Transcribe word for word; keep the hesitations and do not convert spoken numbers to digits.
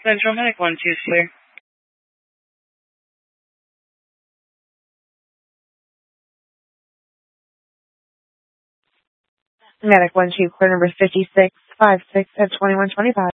Central Medic one two is clear. Medic one two, clear number fifty-six five six at twenty-one twenty-five.